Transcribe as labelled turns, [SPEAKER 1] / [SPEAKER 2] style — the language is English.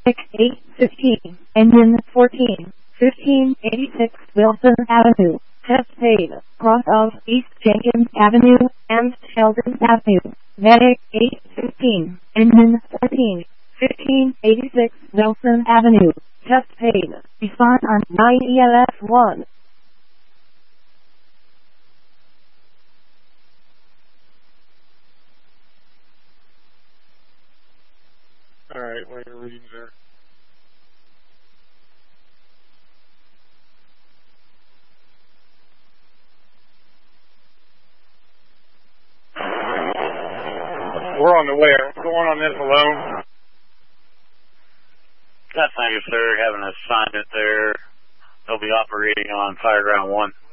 [SPEAKER 1] Medic 815, Engine 14, 1586 Wilson Avenue, test paid, cross of East Jenkins Avenue and Sheldon Avenue. Medic 815, Engine 14, 1586 Wilson Avenue, test paid, respond on 9 ELS 1.
[SPEAKER 2] Alright, what are your readings there? We're on the way. What's going on this alone?
[SPEAKER 3] Thank you, sir. Having an assignment there. They'll be operating on Fireground 1.